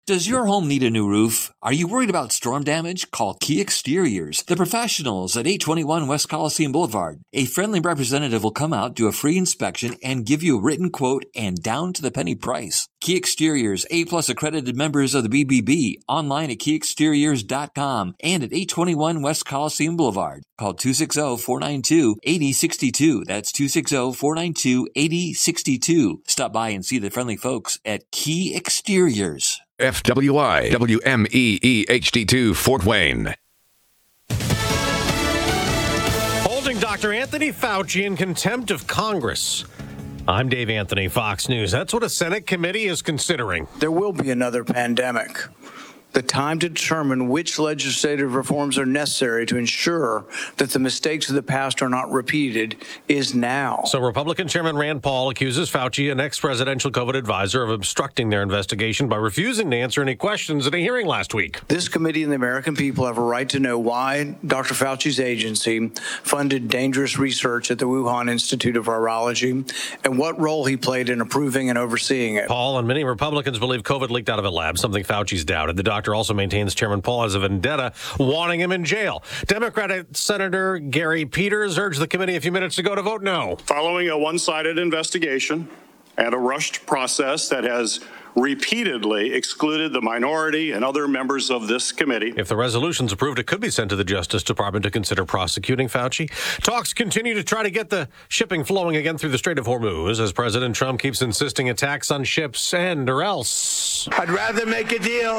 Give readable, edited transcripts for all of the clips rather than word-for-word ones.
Does your home need a new roof? Are you worried about storm damage? Call Key Exteriors, the professionals at 821 West Coliseum Boulevard. A friendly representative will come out, do a free inspection, and give you a written quote and down-to-the-penny price. Key Exteriors, A-plus accredited members of the BBB, online at keyexteriors.com and at 821 West Coliseum Boulevard. Call 260-492-8062. That's 260-492-8062. Stop by and see the friendly folks at Key Exteriors. FWI WMEE HD2 Fort Wayne. Holding Dr. Anthony Fauci in contempt of Congress. I'm Dave Anthony, Fox News. That's what a Senate committee is considering. There will be another pandemic. The time to determine which legislative reforms are necessary to ensure that the mistakes of the past are not repeated is now. So Republican Chairman Rand Paul accuses Fauci, an ex-presidential COVID advisor, of obstructing their investigation by refusing to answer any questions at a hearing last week. This committee and the American people have a right to know why Dr. Fauci's agency funded dangerous research at the Wuhan Institute of Virology and what role he played in approving and overseeing it. Paul and many Republicans believe COVID leaked out of a lab, something Fauci's doubted. The doctor also maintains Chairman Paul has a vendetta, wanting him in jail. Democratic Senator Gary Peters urged the committee a few minutes ago to vote no. Following a one-sided investigation and a rushed process that has repeatedly excluded the minority and other members of this committee. If the resolution's approved, it could be sent to the Justice Department to consider prosecuting Fauci. Talks continue to try to get the shipping flowing again through the Strait of Hormuz as President Trump keeps insisting attacks on ships end or else. I'd rather make a deal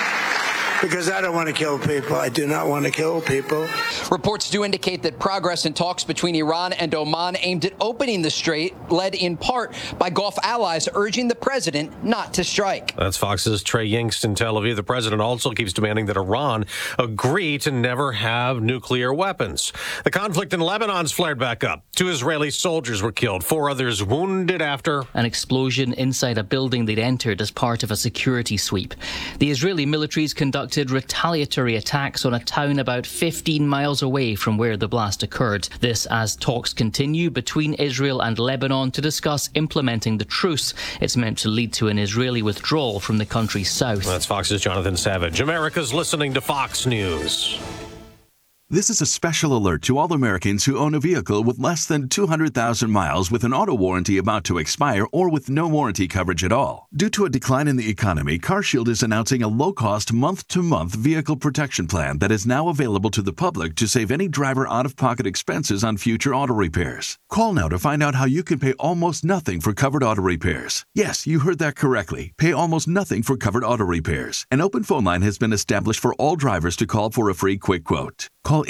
because I don't want to kill people. I do not want to kill people. Reports do indicate that progress in talks between Iran and Oman aimed at opening the strait, led in part by Gulf allies urging the president not to strike. That's Fox's Trey Yingst in Tel Aviv. The president also keeps demanding that Iran agree to never have nuclear weapons. The conflict in Lebanon's flared back up. 2 Israeli soldiers were killed, 4 others wounded after an explosion inside a building they'd entered as part of a security sweep. The Israeli militaries conducted retaliatory attacks on a town about 15 miles away from where the blast occurred. This as talks continue between Israel and Lebanon to discuss implementing the truce. It's meant to lead to an Israeli withdrawal from the country's south. That's Fox's Jonathan Savage. America's listening to Fox News. This is a special alert to all Americans who own a vehicle with less than 200,000 miles with an auto warranty about to expire or with no warranty coverage at all. Due to a decline in the economy, CarShield is announcing a low-cost month-to-month vehicle protection plan that is now available to the public to save any driver out-of-pocket expenses on future auto repairs. Call now to find out how you can pay almost nothing for covered auto repairs. Yes, you heard that correctly. Pay almost nothing for covered auto repairs. An open phone line has been established for all drivers to call for a free quick quote. Call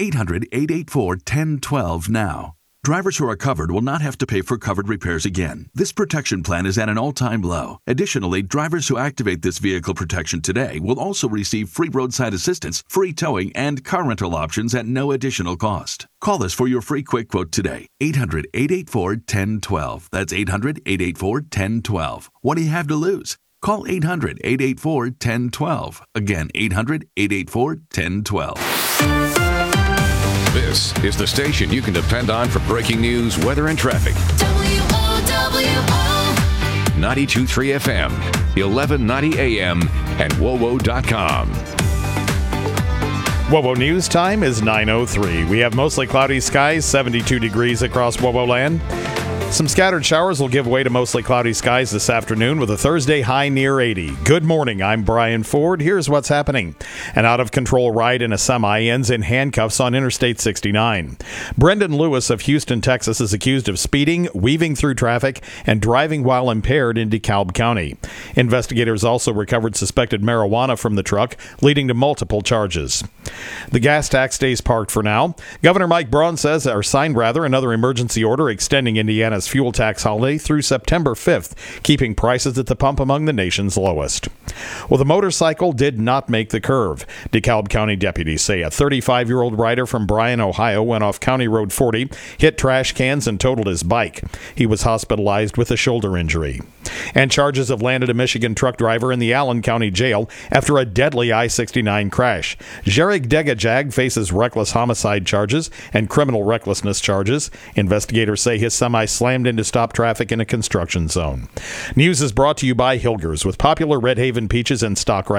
800-884-1012 now. Drivers who are covered will not have to pay for covered repairs again. This protection plan is at an all-time low. Additionally, drivers who activate this vehicle protection today will also receive free roadside assistance, free towing, and car rental options at no additional cost. Call us for your free quick quote today. 800-884-1012. That's 800-884-1012. What do you have to lose? Call 800-884-1012. Again, 800-884-1012. This is the station you can depend on for breaking news, weather, and traffic. WOWO 92.3 FM, 1190 AM, and WOWO.com. WOWO News time is 9:03. We have mostly cloudy skies, 72 degrees across WOWO land. Some scattered showers will give way to mostly cloudy skies this afternoon with a Thursday high near 80. Good morning, I'm Brian Ford. Here's what's happening. An out-of-control ride in a semi ends in handcuffs on Interstate 69. Brendan Lewis of Houston, Texas is accused of speeding, weaving through traffic, and driving while impaired in DeKalb County. Investigators also recovered suspected marijuana from the truck, leading to multiple charges. The gas tax stays parked for now. Governor Mike Braun signed another emergency order extending Indiana's fuel tax holiday through September 5th, keeping prices at the pump among the nation's lowest. Well, the motorcycle did not make the curve. DeKalb County deputies say a 35-year-old rider from Bryan, Ohio, went off County Road 40, hit trash cans, and totaled his bike. He was hospitalized with a shoulder injury. And charges have landed a Michigan truck driver in the Allen County Jail after a deadly I-69 crash. Jarek Degajag faces reckless homicide charges and criminal recklessness charges. Investigators say his semi slammed into stop traffic in a construction zone. News is brought to you by Hilgers, with popular Red Haven peaches in stock right